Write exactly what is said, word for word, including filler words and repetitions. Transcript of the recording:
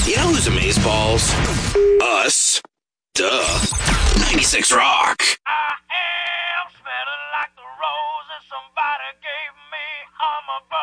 You know who's amazeballs? Us. Duh. ninety-six Rock. I am smelling like the roses somebody gave me. I'm a